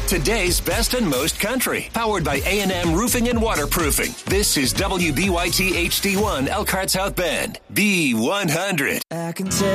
Today's best and most country. Powered by A&M Roofing and Waterproofing. This is WBYT HD1 Elkhart South Bend. B100. I can tell